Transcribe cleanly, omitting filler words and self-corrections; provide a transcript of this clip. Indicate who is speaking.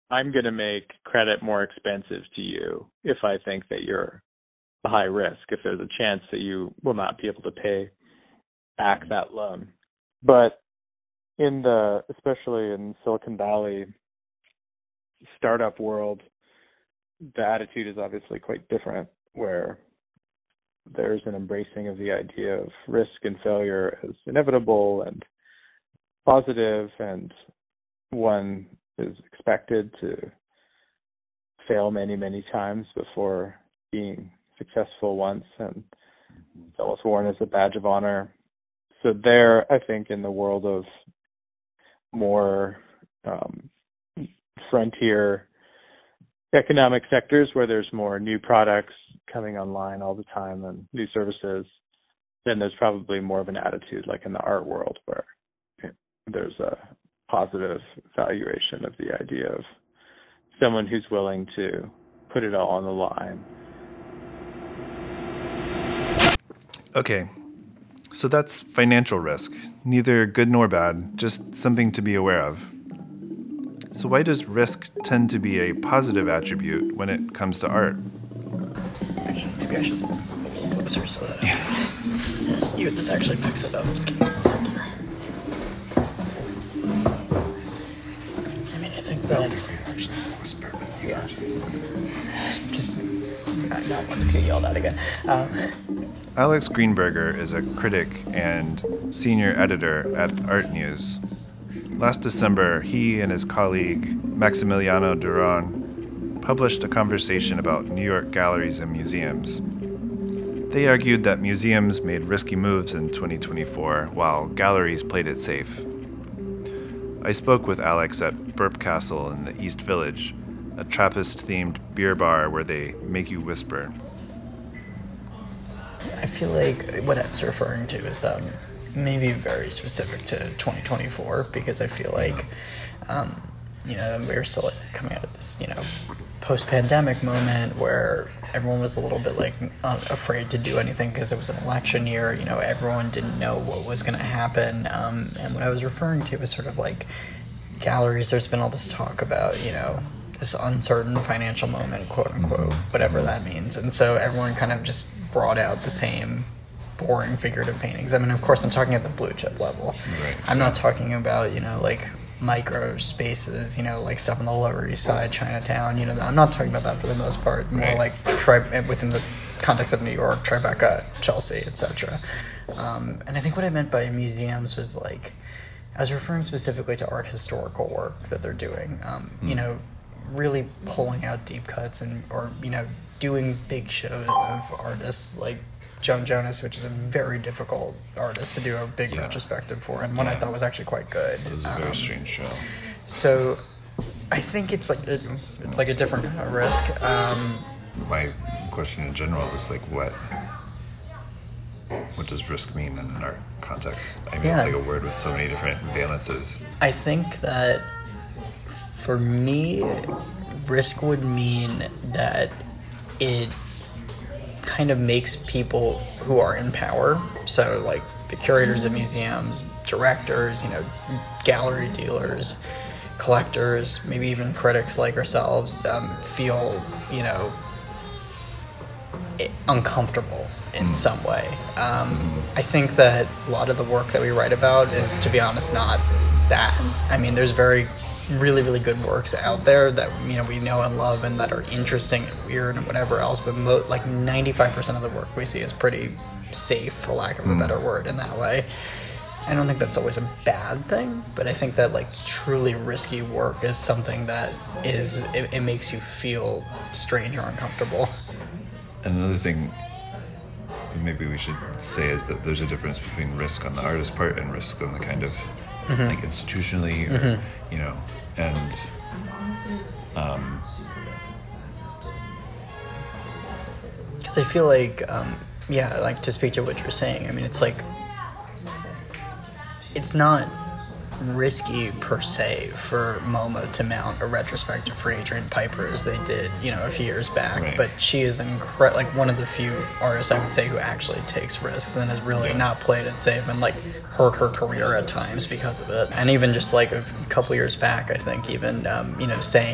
Speaker 1: I'm going to make credit more expensive to you if I think that you're a high risk, if there's a chance that you will not be able to pay back that loan. But especially in Silicon Valley startup world, the attitude is obviously quite different, where there's an embracing of the idea of risk and failure as inevitable and positive, and one is expected to fail many, many times before being successful once, and it's almost worn as a badge of honor. So there, I think, in the world of more frontier economic sectors where there's more new products coming online all the time and new services, then there's probably more of an attitude like in the art world where there's a positive valuation of the idea of someone who's willing to put it all on the line.
Speaker 2: Okay, so that's financial risk. Neither good nor bad, just something to be aware of. So why does risk tend to be a positive attribute when it comes to art?
Speaker 3: Actually, maybe I should go closer so that this actually picks it up. Just kidding. I mean, I think that... Yeah. Just not wanting to get yelled at again.
Speaker 2: Alex Greenberger is a critic and senior editor at Art News. Last December, he and his colleague Maximiliano Duran published a conversation about New York galleries and museums. They argued that museums made risky moves in 2024 while galleries played it safe. I spoke with Alex at Burp Castle in the East Village, a Trappist-themed beer bar where they make you whisper.
Speaker 3: I feel like what I was referring to is maybe very specific to 2024, because I feel like, we're still coming out of this, post-pandemic moment where everyone was a little bit afraid to do anything because it was an election year. Everyone didn't know what was going to happen. And what I was referring to was sort of like galleries. There's been all this talk about, this uncertain financial moment, quote unquote, whatever that means. And so everyone kind of just brought out the same boring figurative paintings. I mean, of course, I'm talking at the blue chip level. Right. I'm not talking about, micro spaces, like stuff on the Lower East Side, Chinatown. I'm not talking about that for the most part. More like within the context of New York, Tribeca, Chelsea, etc. And I think what I meant by museums was I was referring specifically to art historical work that they're doing. Really pulling out deep cuts or doing big shows of artists like Joan Jonas, which is a very difficult artist to do a big retrospective for, and one I thought was actually quite good.
Speaker 2: It was a very strange show.
Speaker 3: So I think it's like a different kind of risk.
Speaker 2: My question in general is what does risk mean in an art context? I mean, it's like a word with so many different valences.
Speaker 3: I think that for me, risk would mean that it kind of makes people who are in power, so like the curators of museums, directors, gallery dealers, collectors, maybe even critics like ourselves, feel, uncomfortable in some way. I think that a lot of the work that we write about is, to be honest, not that. I mean, there's really, really good works out there that we know and love and that are interesting and weird and whatever else, but 95% of the work we see is pretty safe, for lack of a better word, in that way. I don't think that's always a bad thing, but I think that truly risky work is something that it makes you feel strange or uncomfortable.
Speaker 2: Another thing maybe we should say is that there's a difference between risk on the artist part and risk on the kind of institutionally, or, and
Speaker 3: because I feel to speak to what you're saying, I mean, it's it's not risky per se for MoMA to mount a retrospective for Adrian Piper as they did, a few years back. Right. But she is one of the few artists I would say who actually takes risks and has really not played it safe and hurt her career at times because of it. And even just a couple years back, I think even saying